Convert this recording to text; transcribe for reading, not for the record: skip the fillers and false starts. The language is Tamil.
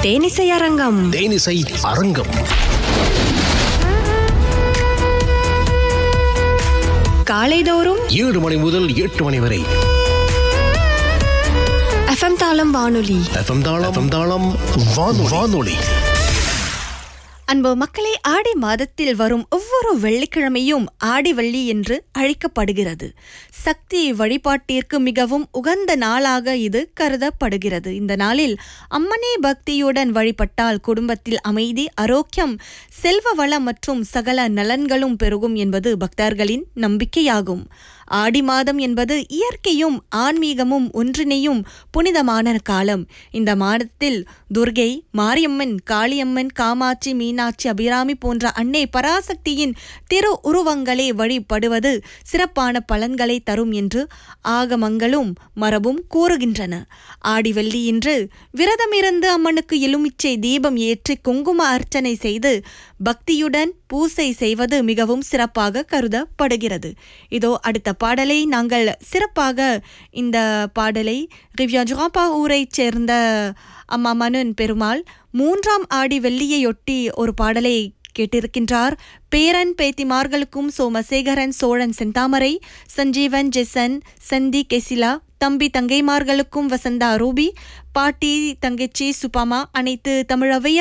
தேனிசை அரங்கம். தேனிசை அரங்கம் காலைதோறும் 7 மணி முதல் 8 மணி வரை FM தாளம் வானொலி. FM தாளம் வானொலி. அன்பு மக்களே, ஆடி மாதத்தில் வரும் ஒவ்வொரு வெள்ளிக்கிழமையும் ஆடி வெள்ளி என்று அழைக்கப்படுகிறது. சக்தி வழிபாட்டிற்கு மிகவும் உகந்த நாளாக இது கருதப்படுகிறது. இந்த நாளில் அம்மனே பக்தியுடன் வழிபட்டால் குடும்பத்தில் அமைதி, ஆரோக்கியம், செல்வ வளம் மற்றும் சகல நலன்களும் பெருகும் என்பது பக்தர்களின் நம்பிக்கையாகும். ஆடி மாதம் என்பது இயற்கையும் ஆன்மீகமும் ஒன்றிணையும் புனிதமான காலம். இந்த மாதத்தில் துர்கை, மாரியம்மன், காளியம்மன், காமாட்சி, மீனாட்சி, அபிராமி போன்ற அன்னை பராசக்தியின் திரு உருவங்களை வழிபடுவது சிறப்பான பலன்களை தரும் என்று ஆகமங்களும் மரபும் கூறுகின்றன. ஆடி வெள்ளி இன்று விரதமிருந்து அம்மனுக்கு எலுமிச்சை தீபம் ஏற்றி குங்கும அர்ச்சனை செய்து பக்தியுடன் பூசை செய்வது மிகவும் சிறப்பாக கருதப்படுகிறது. இதோ அடுத்த பாடலை நாங்கள் சிறப்பாக இந்த பாடலை ரிவ்யாஜுராப்பா ஊரைச் சேர்ந்த அம்மா மனன் பெருமாள் 3ஆம் ஆடி வெள்ளியையொட்டி ஒரு பாடலை கேட்டிருக்கின்றார். பேரன் பேத்திமார்களுக்கும் சோமசேகரன், சோழன், செந்தாமரை, சஞ்சீவன், ஜெசன், சந்தி, கெசிலா, தம்பி தங்கைமார்களுக்கும் வசந்தா, ரூபி, பாட்டி, தங்கச்சி, சுபாமா, அனைத்து தமிழவைய